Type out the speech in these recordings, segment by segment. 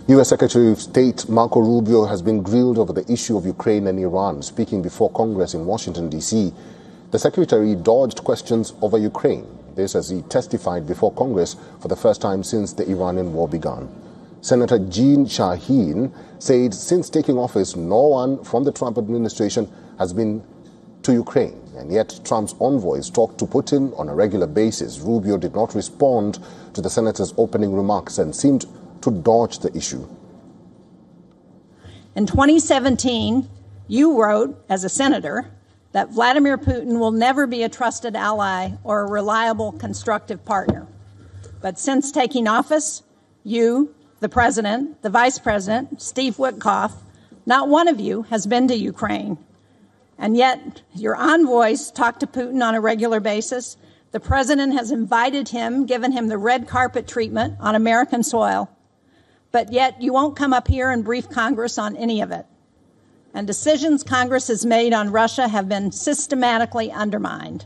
U.S. Secretary of State Marco Rubio has been grilled over the issue of Ukraine and Iran. Speaking before Congress in Washington, D.C., the Secretary dodged questions over Ukraine. This as he testified before Congress for the first time since the Iranian war began. Senator Jeanne Shaheen said since taking office, no one from the Trump administration has been to Ukraine. And yet Trump's envoys talked to Putin on a regular basis. Rubio did not respond to the senator's opening remarks and seemed to dodge the issue. In 2017, you wrote, as a senator, that Vladimir Putin will never be a trusted ally or a reliable, constructive partner. But since taking office, you, the president, the vice president, Steve Witkoff, not one of you has been to Ukraine. And yet your envoys talk to Putin on a regular basis. The president has invited him, given him the red carpet treatment on American soil. But yet you won't come up here and brief Congress on any of it. And decisions Congress has made on Russia have been systematically undermined.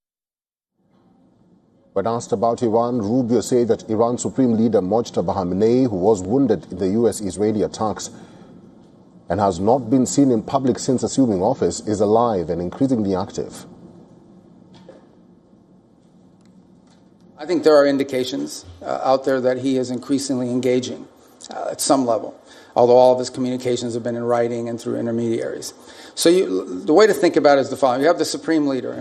When asked about Iran, Rubio said that Iran's Supreme Leader Mojtaba Khamenei, who was wounded in the U.S.-Israeli attacks and has not been seen in public since assuming office, is alive and increasingly active. I think there are indications out there that he is increasingly engaging at some level, although all of his communications have been in writing and through intermediaries. So the way to think about it is the following. You have the Supreme Leader.